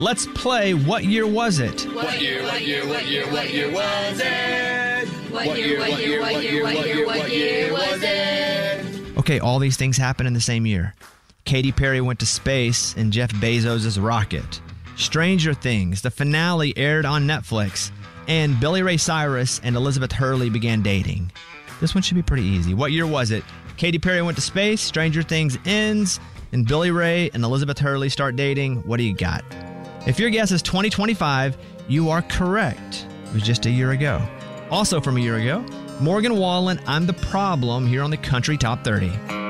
Let's play What Year Was It? What year was it? What year was it? Okay, all these things happen in the same year. Katy Perry went to space in Jeff Bezos' rocket. Stranger Things, the finale aired on Netflix. And Billy Ray Cyrus and Elizabeth Hurley began dating. This one should be pretty easy. What year was it? Katy Perry went to space, Stranger Things ends, and Billy Ray and Elizabeth Hurley start dating. What do you got? If your guess is 2025, you are correct. It was just a year ago. Also from a year ago, Morgan Wallen, I'm the Problem, here on the Country Top 30.